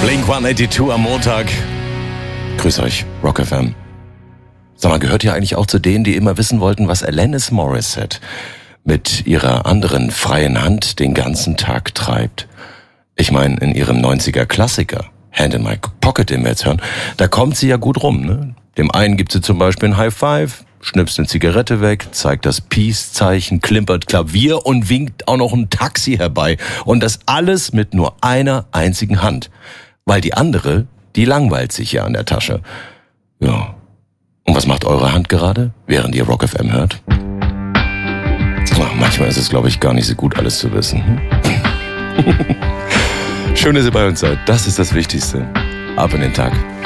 Blink-182 am Montag. Grüß euch, Rock FM. Sag mal, gehört ihr eigentlich auch zu denen, die immer wissen wollten, was Alanis Morissette mit ihrer anderen freien Hand den ganzen Tag treibt? Ich meine, in ihrem 90er-Klassiker, Hand in My Pocket, den wir jetzt hören, da kommt sie ja gut rum, ne? Dem einen gibt sie zum Beispiel ein High Five, schnipst eine Zigarette weg, zeigt das Peace-Zeichen, klimpert Klavier und winkt auch noch ein Taxi herbei. Und das alles mit nur einer einzigen Hand. Weil die andere, die langweilt sich ja an der Tasche. Ja. Und was macht eure Hand gerade, während ihr Rock FM hört? Ach, manchmal ist es, glaube ich, gar nicht so gut, alles zu wissen. Schön, dass ihr bei uns seid. Das ist das Wichtigste. Ab in den Tag.